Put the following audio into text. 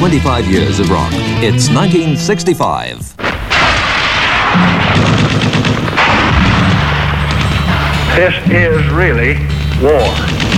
25 years of rock. It's 1965. This is really war.